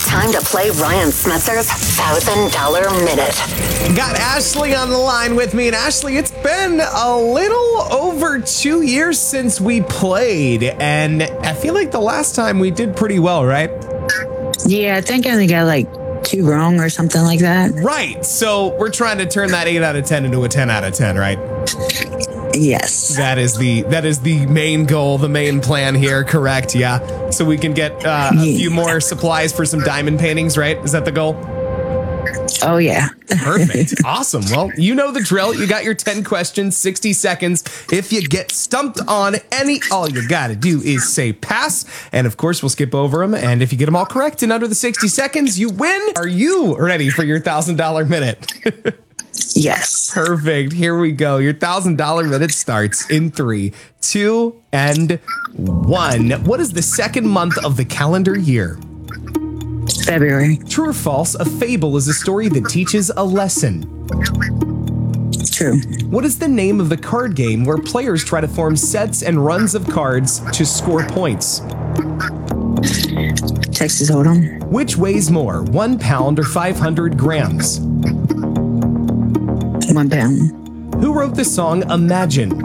Time to play Ryan Smetzer's $1,000 Minute. Got Ashley on the line with me. And Ashley, it's been a little over 2 years since we played. And I feel like the last time we did pretty well, right? Yeah, I think I only got like 2 wrong or something like that. Right. So we're trying to turn that 8 out of 10 into a 10 out of 10, right? Yes. That is the main goal, the main plan here, correct? Yeah. So we can get a few more supplies for some diamond paintings, right? Is that the goal? Oh, yeah. Perfect. Awesome. Well, you know the drill. You got your 10 questions, 60 seconds. If you get stumped on any, all you got to do is say pass. And of course, we'll skip over them. And if you get them all correct in under the 60 seconds, you win. Are you ready for your $1,000 minute? Yes. Perfect. Here we go. Your $1,000 minute starts in 3, 2, and 1. What is the second month of the calendar year? February. True or false? A fable is a story that teaches a lesson. True. What is the name of the card game where players try to form sets and runs of cards to score points? Texas Hold'em. Which weighs more, 1 pound or 500 grams? 1 pound. Who wrote the song Imagine?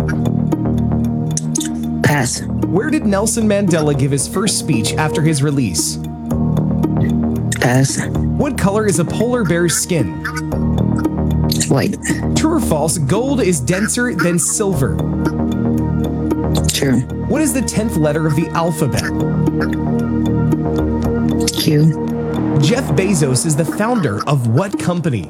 Pass. Where did Nelson Mandela give his first speech after his release? Pass. What color is a polar bear's skin? White. True or false? Gold is denser than silver. True. What is the 10th letter of the alphabet? Q. Jeff Bezos is the founder of what company?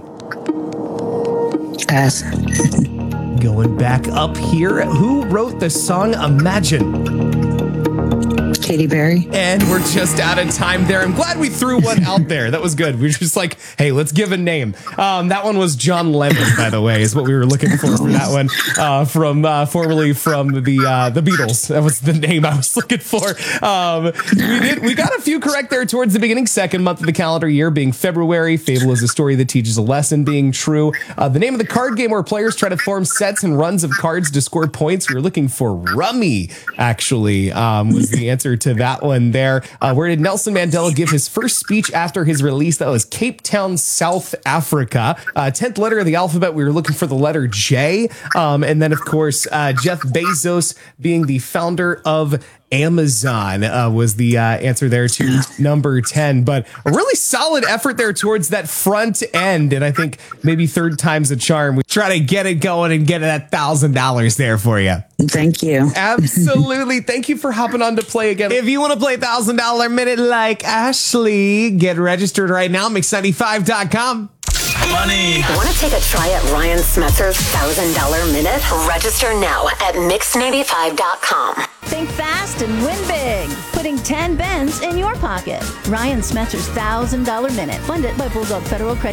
Pass. Going back up here, who wrote the song Imagine? Katy Perry. And we're just out of time there. I'm glad we threw one out there. That was good. We were just like, hey, let's give a name. That one was John Lennon, by the way, is what we were looking for that one. Formerly from the Beatles. That was the name I was looking for. We got a few correct there towards the beginning. Second month of the calendar year being February. Fable is a story that teaches a lesson being true. The name of the card game where players try to form sets and runs of cards to score points. We were looking for Rummy, actually, was the answer to that one there. Where did Nelson Mandela give his first speech after his release? That was Cape Town, South Africa. 10th letter of the alphabet, we were looking for the letter J. And then, of course, Jeff Bezos being the founder of Amazon was the answer there to number 10. But a really solid effort there towards that front end. And I think maybe third time's a charm. We try to get it going and get that $1,000 there for you. Thank you. Absolutely. Thank you for hopping on to play again. If you want to play $1,000 minute like Ashley, get registered right now. Mix95.com. Money. Want to take a try at Ryan Smetzer's $1,000 Minute? Register now at Mix95.com. Think fast and win big. Putting 10 Bens in your pocket. Ryan Smetzer's $1,000 Minute. Funded by Bulldog Federal Credit.